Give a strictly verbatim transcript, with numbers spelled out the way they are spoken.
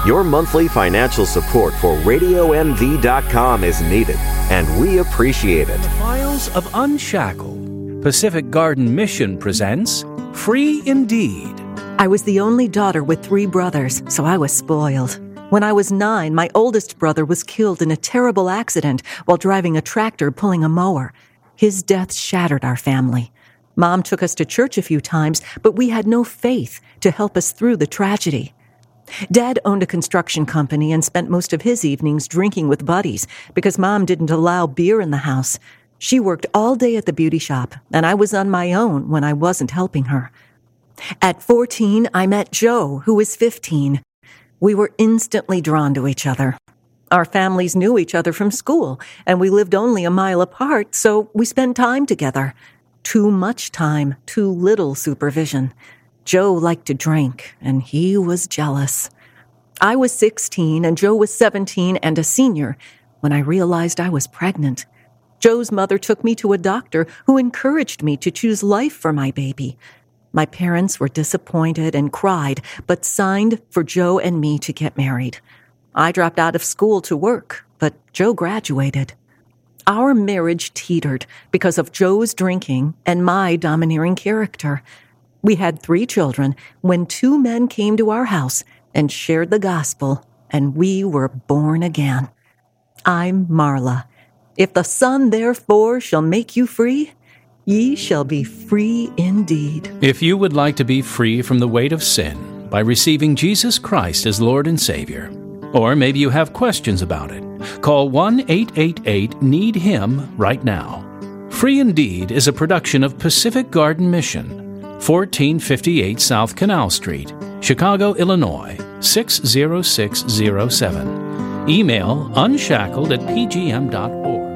Your monthly financial support for radio m v dot com is needed, and we appreciate it. The Files of Unshackled, Pacific Garden Mission presents Free Indeed. I was the only daughter with three brothers, so I was spoiled. When I was nine, my oldest brother was killed in a terrible accident while driving a tractor pulling a mower. His death shattered our family. Mom took us to church a few times, but we had no faith to help us through the tragedy. Dad owned a construction company and spent most of his evenings drinking with buddies because Mom didn't allow beer in the house. She worked all day at the beauty shop, and I was on my own when I wasn't helping her. At fourteen, I met Joe, who was fifteen. We were instantly drawn to each other. Our families knew each other from school, and we lived only a mile apart, so we spent time together. Too much time, too little supervision. Joe liked to drink, and he was jealous. I was sixteen, and Joe was seventeen and a senior when I realized I was pregnant. Joe's mother took me to a doctor who encouraged me to choose life for my baby. My parents were disappointed and cried, but signed for Joe and me to get married. I dropped out of school to work, but Joe graduated. Our marriage teetered because of Joe's drinking and my domineering character. We had three children when two men came to our house and shared the gospel, and we were born again. I'm Marla. If the Son therefore shall make you free, ye shall be free indeed. If you would like to be free from the weight of sin by receiving Jesus Christ as Lord and Savior, or maybe you have questions about it, call one eight eight eight need him right now. Free Indeed is a production of Pacific Garden Mission, fourteen fifty-eight South Canal Street, Chicago, Illinois, six zero six zero seven. Email unshackled at p g m dot org.